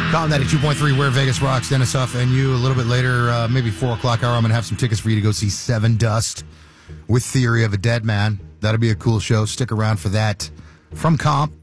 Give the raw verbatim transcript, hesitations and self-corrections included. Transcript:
Calling that at two point three Where Vegas Rocks. Dennis Huff and you. A little bit later, uh, maybe four o'clock hour, I'm going to have some tickets for you to go see Seven Dust with Theory of a Dead Man. That'll be a cool show. Stick around for that. From Comp,